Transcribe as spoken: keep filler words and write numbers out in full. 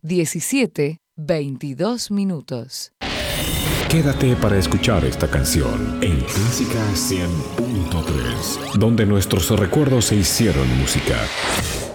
diecisiete veintidós minutos. Quédate para escuchar esta canción en Clásica cien punto tres, donde nuestros recuerdos se hicieron música.